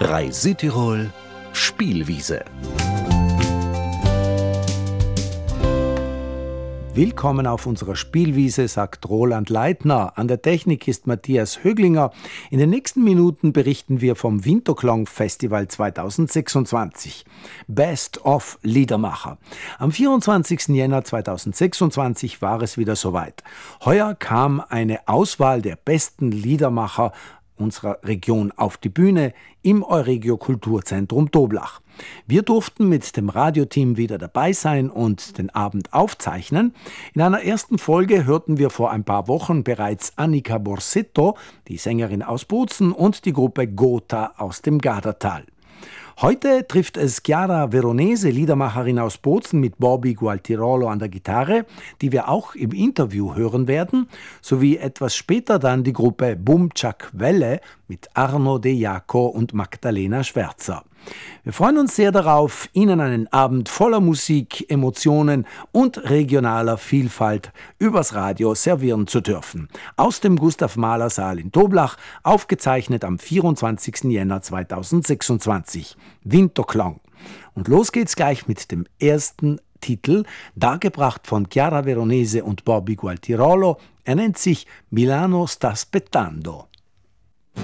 Rai Südtirol Spielwiese. Willkommen auf unserer Spielwiese, sagt Roland Leitner. An der Technik ist Matthias Höglinger. In den nächsten Minuten berichten wir vom Winterklang Festival 2026. Best of Liedermacher. Am 24. Jänner 2026 war es wieder soweit. Heuer kam eine Auswahl der besten Liedermacher unserer Region auf die Bühne im Euregio Kulturzentrum Toblach. Wir durften mit dem Radioteam wieder dabei sein und den Abend aufzeichnen. In einer ersten Folge hörten wir vor ein paar Wochen bereits Annika Borsetto, die Sängerin aus Bozen, und die Gruppe Gotha aus dem Gardatal. Heute trifft es Chiara Veronese, Liedermacherin aus Bozen, mit Bobby Gualtirolo an der Gitarre, die wir auch im Interview hören werden, sowie etwas später dann die Gruppe Bumchak Welle mit Arno De Jaco und Magdalena Schwärzer. Wir freuen uns sehr darauf, Ihnen einen Abend voller Musik, Emotionen und regionaler Vielfalt übers Radio servieren zu dürfen. Aus dem Gustav-Mahler-Saal in Toblach, aufgezeichnet am 24. Jänner 2026. Winterklang. Und los geht's gleich mit dem ersten Titel, dargebracht von Chiara Veronese und Bobby Gualtirolo. Er nennt sich Milano sta aspettando.